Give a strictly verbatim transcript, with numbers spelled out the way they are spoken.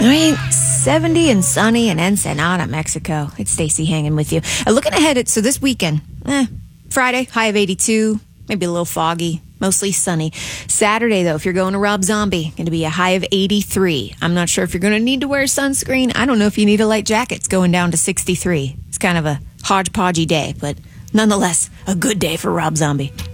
All right, seventy and sunny in Ensenada, Mexico. It's Stacy hanging with you. Uh, looking ahead at, so this weekend, eh, Friday, high of eighty-two, maybe a little foggy, mostly sunny. Saturday, though, if you're going to Rob Zombie, going to be a high of eighty-three. I'm not sure if you're going to need to wear sunscreen. I don't know if you need a light jacket. It's going down to sixty-three. It's kind of a hodgepodgey day, but nonetheless, a good day for Rob Zombie.